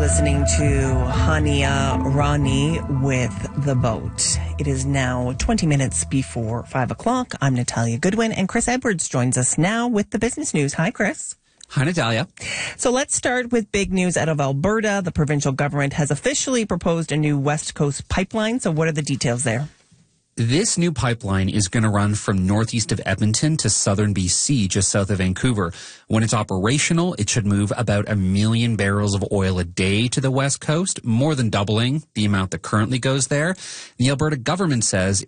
listening to Hania Rani with The Boat. It is now 20 minutes before 5 o'clock. I'm Natalia Goodwin, and Chris Edwards joins us now with the business news. Hi, Chris. Hi, Natalia. So let's start with big news out of Alberta. The provincial government has officially proposed a new West Coast pipeline. So what are the details there? This new pipeline is going to run from northeast of Edmonton to southern BC, just south of Vancouver. When it's operational, it should move about 1 million barrels of oil a day to the West Coast, more than doubling the amount that currently goes there. The Alberta government says